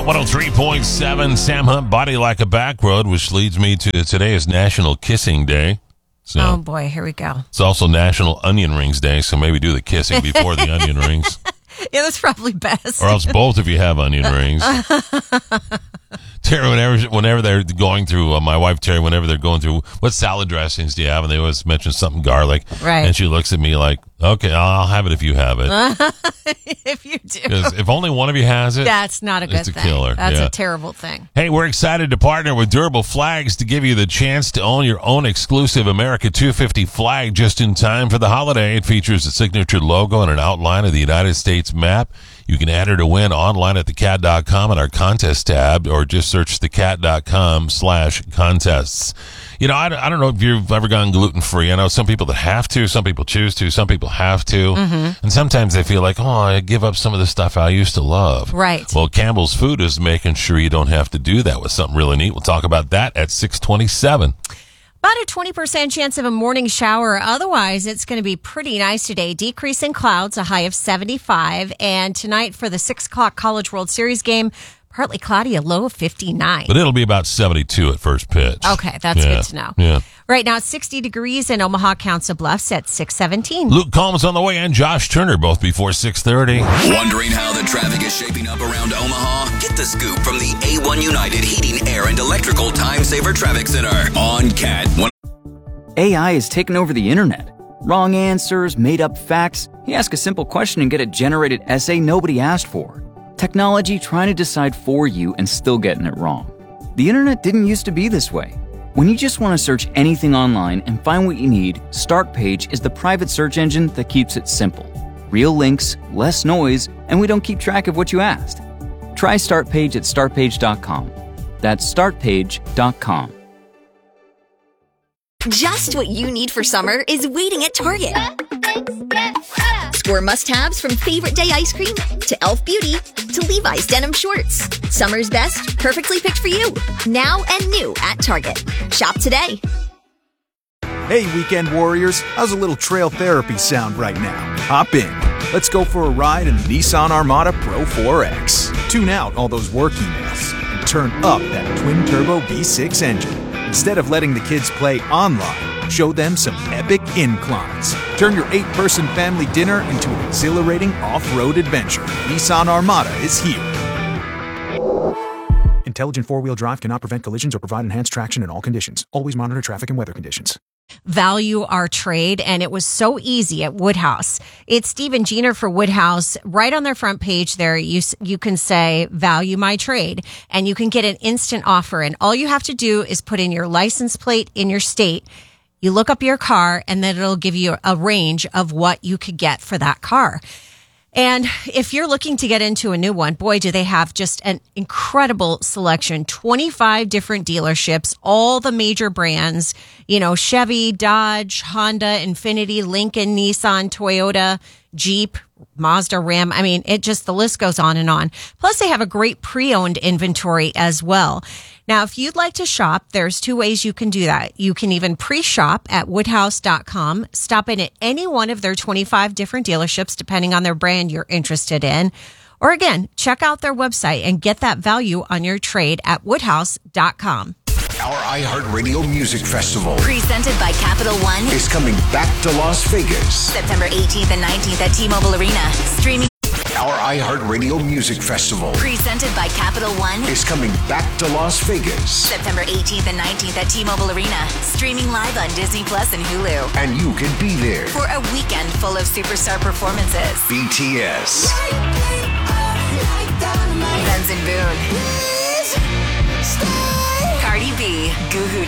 103.7 Sam Hunt, Body Like a Back Road, which leads me to today is National Kissing Day. So oh, boy, here we go. It's also National Onion Rings Day, so maybe do the kissing before the onion rings. Yeah, that's probably best. Or else both if you have onion rings. Terry, whenever they're going through, my wife Terry, whenever they're going through, what salad dressings do you have? And they always mention something garlic. Right. And she looks at me like, okay, I'll have it if you have it. If you do. Because if only one of you has it, that's not a good thing. It's a killer. That's yeah. a terrible thing. Hey, we're excited to partner with Durable Flags to give you the chance to own your own exclusive America 250 flag just in time for the holiday. It features a signature logo and an outline of the United States map. You can enter to win online at thecat.com in our contest tab, or just search thecat.com/contests. You know, I don't know if you've ever gone gluten-free. I know some people that have to, some people choose to, some people have to. Mm-hmm. And sometimes they feel like, oh, I give up some of the stuff I used to love. Right. Well, Campbell's Food is making sure you don't have to do that with something really neat. We'll talk about that at 6:27. About a 20% chance of a morning shower. Otherwise, it's going to be pretty nice today. Decrease in clouds, a high of 75. And tonight for the 6 o'clock College World Series game, partly cloudy, a low of 59. But it'll be about 72 at first pitch. Okay, that's good to know. Yeah. Right now, it's 60 degrees in Omaha, Council Bluffs at 6:17. Luke Combs on the way and Josh Turner both before 6:30. Wondering how the traffic is shaping up around Omaha? Get the scoop from the A1 United Heating, Air, and Electrical Time Saver Traffic Center on CAT. AI has taken over the internet. Wrong answers, made up facts. You ask a simple question and get a generated essay nobody asked for. Technology trying to decide for you and still getting it wrong. The internet didn't used to be this way. When you just want to search anything online and find what you need, Startpage is the private search engine that keeps it simple. Real links, less noise, and we don't keep track of what you asked. Try Startpage at startpage.com. That's startpage.com. Just what you need for summer is waiting at Target. Score must-haves from favorite day ice cream to Elf Beauty to Levi's denim shorts. Summer's best, perfectly picked for you. Now and new at Target. Shop today. Hey, weekend warriors. How's a little trail therapy sound right now? Hop in. Let's go for a ride in the Nissan Armada Pro 4X. Tune out all those work emails and turn up that twin-turbo V6 engine. Instead of letting the kids play online, show them some epic inclines. Turn your 8-person family dinner into an exhilarating off-road adventure. Nissan Armada is here. Intelligent four-wheel drive cannot prevent collisions or provide enhanced traction in all conditions. Always monitor traffic and weather conditions. Value our trade, and it was so easy at Woodhouse. It's Stephen Jenner for Woodhouse. Right on their front page there, you can say, value my trade, and you can get an instant offer. And all you have to do is put in your license plate in your state. You look up your car, and then it'll give you a range of what you could get for that car. And if you're looking to get into a new one, boy, do they have just an incredible selection. 25 different dealerships, all the major brands, Chevy, Dodge, Honda, Infiniti, Lincoln, Nissan, Toyota, Jeep, Mazda, Ram. I mean, the list goes on and on. Plus, they have a great pre-owned inventory as well. Now, if you'd like to shop, there's 2 ways you can do that. You can even pre-shop at woodhouse.com, stop in at any one of their 25 different dealerships, depending on their brand you're interested in. Or again, check out their website and get that value on your trade at woodhouse.com. Our iHeartRadio Music Festival, Presented by Capital One, is coming back to Las Vegas. September 18th and 19th at T-Mobile Arena. Streaming. Our iHeartRadio Music Festival, Presented by Capital One, is coming back to Las Vegas. September 18th and 19th at T-Mobile Arena. Streaming live on Disney Plus and Hulu. And you can be there For a weekend full of superstar performances. BTS, Benson Boone, Cardi B, Goo Goo